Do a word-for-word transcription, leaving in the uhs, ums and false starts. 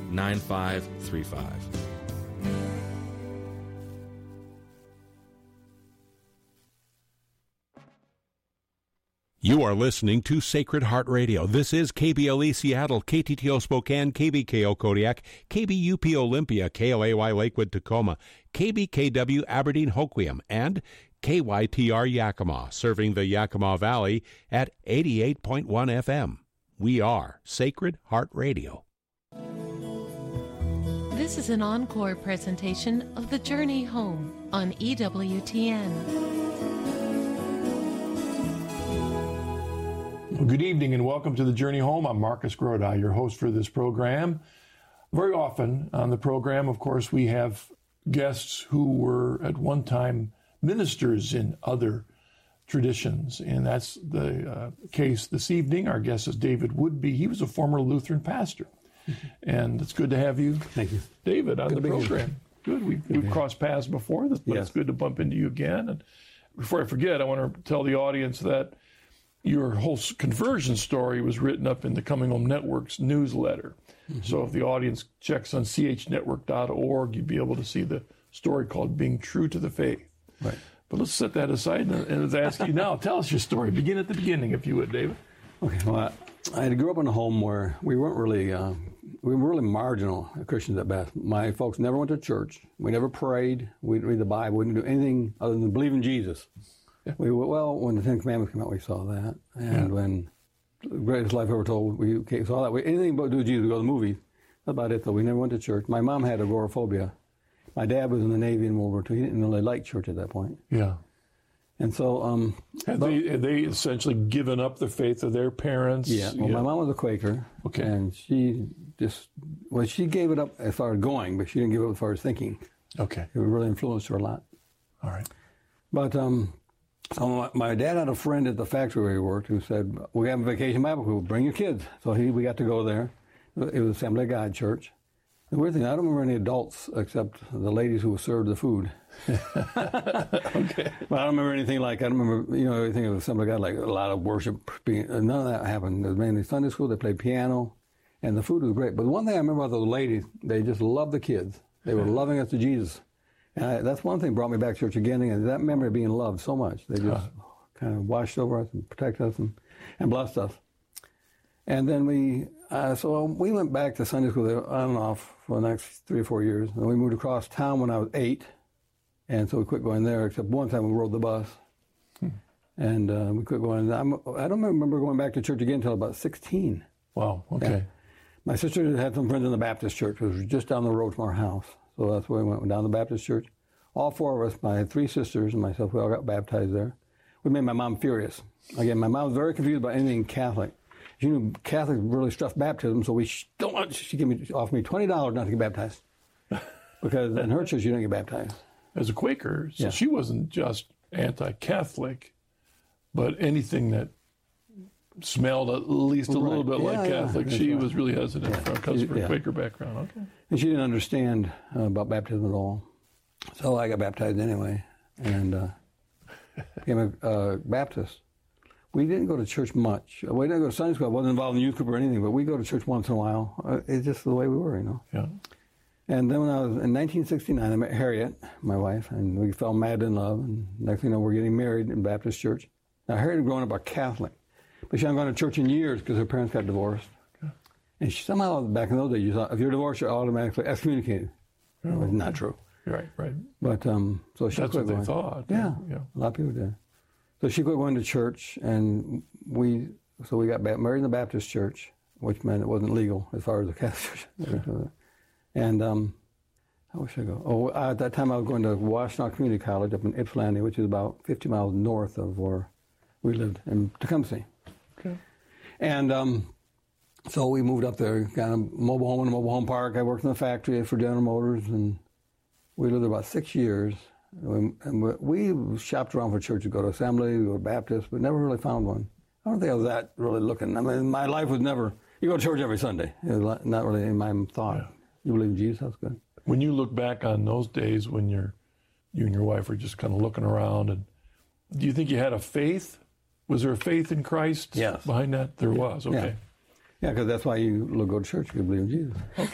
nine five three five. You are listening to Sacred Heart Radio. This is K B L E Seattle, K T T O Spokane, K B K O Kodiak, K B U P Olympia, K L A Y Lakewood Tacoma, K B K W Aberdeen Hoquiam, and K Y T R Yakima, serving the Yakima Valley at eighty-eight point one F M. We are Sacred Heart Radio. This is an encore presentation of The Journey Home on E W T N. Well, good evening and welcome to The Journey Home. I'm Marcus Grodi, your host for this program. Very often on the program, of course, we have guests who were at one time ministers in other traditions, and that's the uh, case this evening. Our guest is David Woodby. He was a former Lutheran pastor, and it's good to have you, Thank you, David, on good the program. Good. We, good we've crossed paths before this, but yes. It's good to bump into you again. And before I forget, I want to tell the audience that your whole conversion story was written up in the Coming Home Network's newsletter. Mm-hmm. So if the audience checks on c h network dot org, you'd be able to see the story called Being True to the Faith. Right. But let's set that aside and, and let's ask you now, tell us your story. Begin at the beginning, if you would, David. Okay, well, I, I grew up in a home where we weren't really, uh, we were really marginal Christians at best. My folks never went to church. We never prayed. We didn't read the Bible. We didn't do anything other than believe in Jesus. Yeah. We well, when the Ten Commandments came out, we saw that, and yeah. when the Greatest Life Ever Told, we saw that. We, anything but do with Jesus, we go to the movies. That's about it, though. We never went to church. My mom had agoraphobia. My dad was in the Navy in World War Two. He didn't really like church at that point. Yeah. And so, um, had but, they had they essentially given up the faith of their parents? Yeah. Well, yeah. My mom was a Quaker. Okay. And she just well, she gave it up as far as going, but she didn't give it up as far as thinking. Okay. It really influenced her a lot. All right. But um. So my, my dad had a friend at the factory where he worked who said, we have a vacation Bible school, bring your kids. So he, we got to go there. It was Assembly of God Church. The weird thing, I don't remember any adults except the ladies who served the food. Okay. But I don't remember anything like, I don't remember, you know, anything of Assembly of God, like a lot of worship. Being, none of that happened. It was mainly Sunday school, they played piano, and the food was great. But the one thing I remember about those ladies, they just loved the kids. They were loving us to Jesus. And I, that's one thing brought me back to church again, and that memory of being loved so much. They just uh, kind of watched over us and protected us and, and blessed us. And then we, uh, so we went back to Sunday school on and off for the next three or four years. And we moved across town when I was eight, and so we quit going there, except one time we rode the bus. Hmm. And uh, we quit going. I'm, I don't remember going back to church again until about sixteen. Wow, okay. Yeah. My sister had some friends in the Baptist church, which was just down the road from our house. So that's where we went, went down to the Baptist church. All four of us, my three sisters and myself, we all got baptized there. We made my mom furious. Again, my mom was very confused about anything Catholic. She knew Catholics really stuffed baptism, so we don't want, she gave me, offered me twenty dollars not to get baptized. Because in her church, you don't get baptized. As a Quaker, so yeah. she wasn't just anti-Catholic, but anything that smelled at least a right. little bit yeah, like yeah, Catholic, she right. was really hesitant yeah. from because of her yeah. Quaker background. Okay. And she didn't understand uh, about baptism at all. So I got baptized anyway, and uh, became a uh, Baptist. We didn't go to church much. We didn't go to Sunday school. I wasn't involved in youth group or anything, but we go to church once in a while. Uh, it's just the way we were, you know. Yeah. And then when I was in nineteen sixty-nine, I met Harriet, my wife, and we fell mad in love. And next thing you know, we're getting married in Baptist church. Now, Harriet had grown up a Catholic, but she hadn't gone to church in years because her parents got divorced. Okay. And she, somehow, back in those days, you thought if you're divorced, you're automatically excommunicated. Oh, it was not true. Right, right. But um, so she That's quit what going. they thought. Yeah, yeah, a lot of people did. So she quit going to church, and we so we got married in the Baptist church, which meant it wasn't legal as far as the Catholic church. And um, how wish I go? Oh, at that time I was going to Washtenaw Community College up in Ypsilanti, which is about fifty miles north of where we lived in Tecumseh. Okay. And um, so we moved up there, got a mobile home in a mobile home park. I worked in the factory for General Motors, and we lived there about six years. And we shopped around for church to go to Assembly, we go to Baptist, but never really found one. I don't think I was that really looking. I mean, my life was never, you go to church every Sunday. It was not really in my thought. Yeah. You believe in Jesus, that's good. When you look back on those days when you're, you and your wife were just kind of looking around, and do you think you had a faith? Was there a faith in Christ yes. behind that? There yeah. was, okay. Yeah, because yeah, that's why you go to church, you believe in Jesus. Okay.